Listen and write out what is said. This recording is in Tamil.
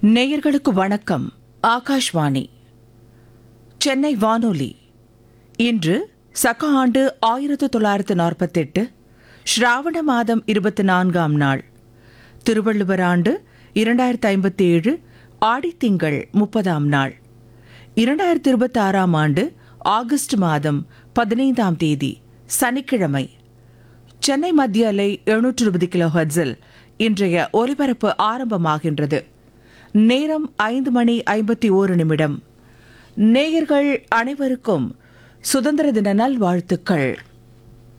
நேயர்களுக்கு வணக்கம். ஆகாஷ்வாணி, சென்னை வானொலி. இன்று சக ஆண்டு 1948 ஸ்ராவண மாதம் 24ஆம் நாள், திருவள்ளுவர் ஆண்டு 2057 ஆடித்திங்கள் 30ஆம் நாள், 2026ஆம் ஆண்டு ஆகஸ்ட் மாதம் 15ஆம் தேதி சனிக்கிழமை. சென்னை மத்திய அலை 720 கிலோஹெர்ட்ஸில் இன்றைய ஒலிபரப்பு ஆரம்பமாகின்றது. நேரம் 5:51. நேயர்கள் அனைவருக்கும் சுதந்திர தின நல்வாழ்த்துக்கள்.